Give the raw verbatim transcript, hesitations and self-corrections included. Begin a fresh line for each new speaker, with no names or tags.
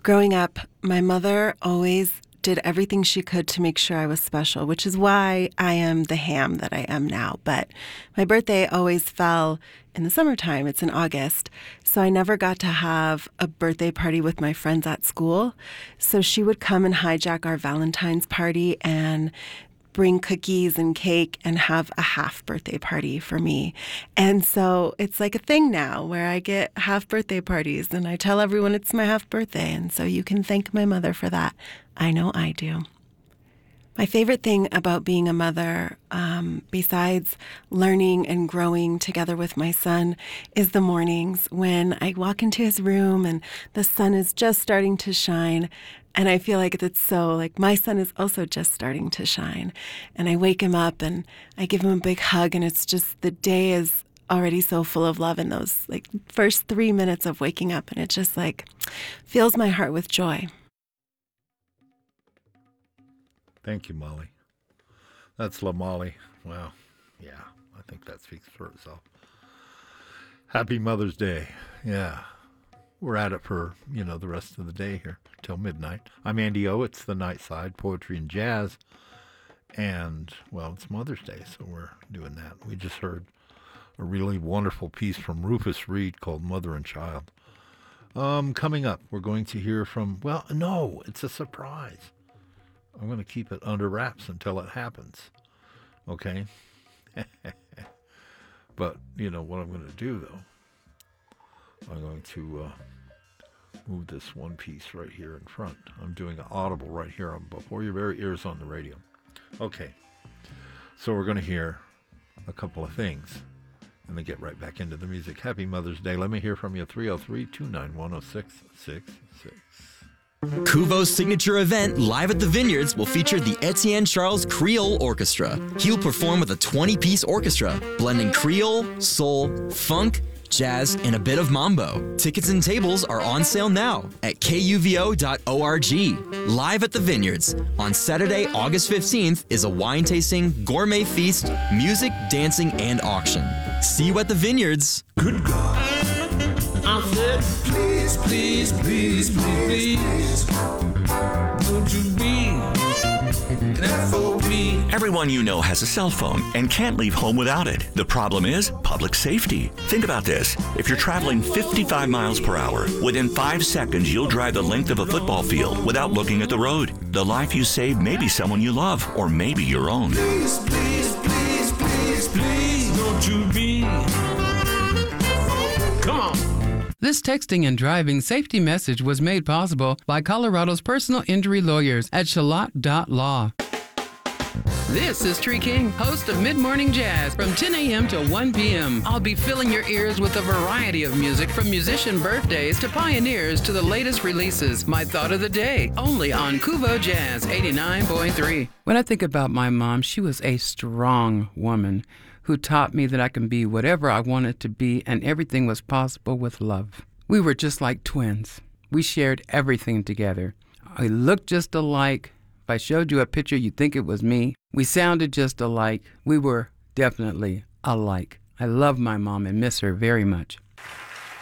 Growing up, my mother always did everything she could to make sure I was special, which is why I am the ham that I am now. But my birthday always fell in the summertime. It's in August. So I never got to have a birthday party with my friends at school. So she would come and hijack our Valentine's party and bring cookies and cake and have a half birthday party for me. And so it's like a thing now where I get half birthday parties and I tell everyone it's my half birthday. And so you can thank my mother for that. I know I do. My favorite thing about being a mother, um, besides learning and growing together with my son, is the mornings when I walk into his room and the sun is just starting to shine. And I feel like it's so, like, my son is also just starting to shine. And I wake him up and I give him a big hug, and it's just, the day is already so full of love in those, like, first three minutes of waking up. And it just, like, fills my heart with joy.
Thank you, Molly. That's La Molly. Wow. Yeah, I think that speaks for itself. Happy Mother's Day. Yeah. We're at it for, you know, the rest of the day here till midnight. I'm Andy O. It's the Night Side, Poetry and Jazz. And, well, it's Mother's Day, so we're doing that. We just heard a really wonderful piece from Rufus Reed called Mother and Child. Um, coming up, we're going to hear from, well, no, it's a surprise. I'm going to keep it under wraps until it happens. Okay? But, you know, what I'm going to do, though, I'm going to uh, move this one piece right here in front. I'm doing an audible right here on, before your very ears on the radio. Okay. So we're going to hear a couple of things and then get right back into the music. Happy Mother's Day. Let me hear from you, three oh three, two nine one, oh six six six.
Kuvo's signature event, Live at the Vineyards, will feature the Etienne Charles Creole Orchestra. He'll perform with a twenty-piece orchestra, blending Creole, soul, funk, jazz, and a bit of mambo. Tickets and tables are on sale now at K U V O dot org. Live at the Vineyards on Saturday, August fifteenth, is a wine tasting, gourmet feast, music, dancing, and auction. See you at the Vineyards.
Good God. I said, please, please, please, please, please, would you be there for me?
Everyone you know has a cell phone and can't leave home without it. The problem is public safety. Think about this. If you're traveling fifty-five miles per hour, within five seconds you'll drive the length of a football field without looking at the road. The life you save may be someone you love, or maybe your own.
Please, please, please, please, please, don't you be. Come on.
This texting and driving safety message was made possible by Colorado's personal injury lawyers at Shalott dot law. This is Tree King, host of Mid Morning Jazz from ten a.m. to one p.m. I'll be filling your ears with a variety of music, from musician birthdays to pioneers to the latest releases. My thought of the day, only on Kuvo Jazz eighty-nine point three. When I think about my mom, she was a strong woman who taught me that I can be whatever I wanted to be, and everything was possible with love. We were just like twins. We shared everything together. We looked just alike. If I showed you a picture, you'd think it was me. We sounded just alike. We were definitely alike. I love my mom and miss her very much.